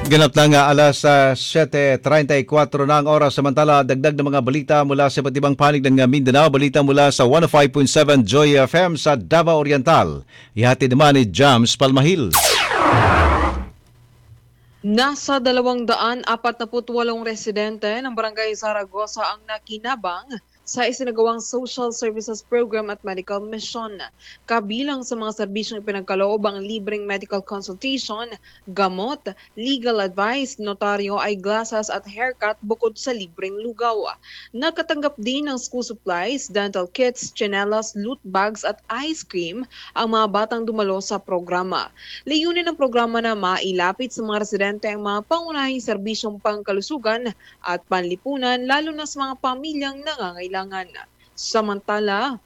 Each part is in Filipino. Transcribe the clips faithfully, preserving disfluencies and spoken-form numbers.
Ganap na nga alas uh, siyete treinta y kuwatro na ang oras. Samantala, dagdag na mga balita mula sa iba't ibang panig ng Mindanao. Balita mula sa one oh five point seven Joy F M sa Davao Oriental. Ihati naman ni Jams Palmahil. Nasa dalawang daan apat na putwalong residente ng Barangay Zaragoza ang nakinabang sa isinagawang Social Services Program at Medical Mission. Kabilang sa mga serbisyong ipinagkaloob ang libreng medical consultation, gamot, legal advice, notaryo, eyeglasses at haircut bukod sa libreng lugaw. Nakatanggap din ng school supplies, dental kits, tsinelas, loot bags at ice cream ang mga batang dumalo sa programa. Layunin ng programa na mailapit sa mga residente ang mga pangunahing serbisyong pangkalusugan at panlipunan lalo na sa mga pamilyang nangangailangan. Samantala,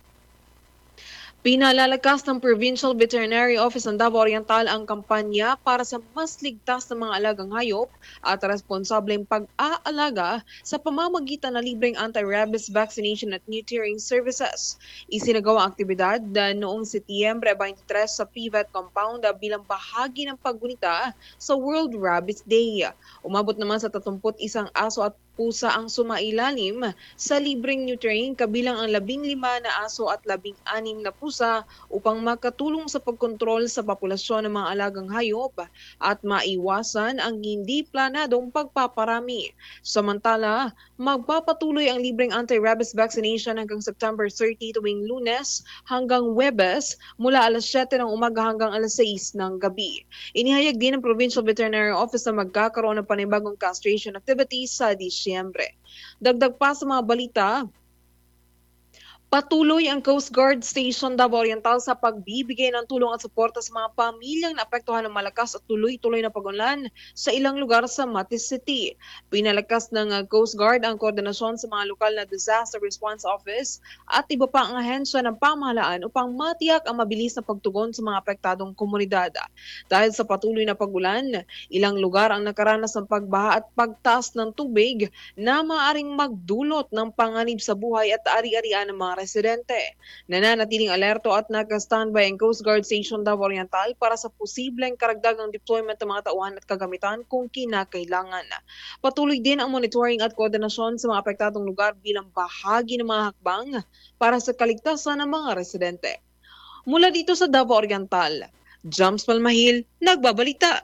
pinalalakas ng Provincial Veterinary Office ng Davao Oriental ang kampanya para sa mas ligtas na mga alagang hayop at responsableng pag-aalaga sa pamamagitan ng libreng anti-rabies vaccination at neutering services. Isinagawa ang aktibidad noong Setyembre twenty-tres sa P V E T compound bilang bahagi ng paggunita sa World Rabies Day. Umabot naman sa tatlumpu't isang aso at pusa ang sumailalim sa libreng neutering kabilang ang labing lima na aso at labing anim na pusa upang makatulong sa pagkontrol sa populasyon ng mga alagang hayop at maiwasan ang hindi planadong pagpaparami. Samantala, magpapatuloy ang libreng anti-rabies vaccination hanggang September thirty tuwing Lunes hanggang Huwebes mula alas siyete ng umaga hanggang alas sais ng gabi. Inihayag din ng Provincial Veterinary Office na magkakaroon ng panibagong castration activities sa Disyembre. Dagdag pa sa mga balita, patuloy ang Coast Guard Station Davao Oriental sa pagbibigay ng tulong at suporta sa mga pamilyang naapektuhan ng malakas at tuloy-tuloy na pag-ulan sa ilang lugar sa Matis City. Pinalakas ng Coast Guard ang koordinasyon sa mga lokal na Disaster Response Office at iba pa ang ahensya ng pamahalaan upang matiyak ang mabilis na pagtugon sa mga apektadong komunidad. Dahil sa patuloy na pag-ulan, ilang lugar ang nakaranas ng pagbaha at pagtaas ng tubig na maaaring magdulot ng panganib sa buhay at ari-arian ng mga residente. Nananatiling alerto at naka-standby ang Coast Guard Station Davao Oriental para sa posibleng karagdagang deployment ng mga tauhan at kagamitan kung kinakailangan. Patuloy din ang monitoring at koordinasyon sa mga apektadong lugar bilang bahagi ng mga hakbang para sa kaligtasan ng mga residente. Mula dito sa Davao Oriental, Jams Palmahil, nagbabalita.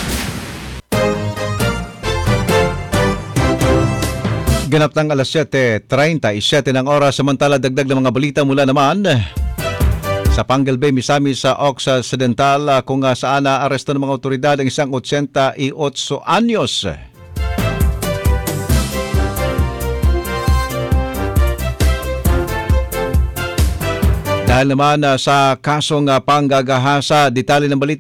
Ganap ng alas siyete treinta y siyete ng oras. Samantala, dagdag ng mga balita mula naman sa Pangal Bay, Misamis sa Occidental kung saan naaresto ng mga otoridad ang isang eighty-eight anyos. Dahil naman sa kasong panggagahasa, detalye ng balita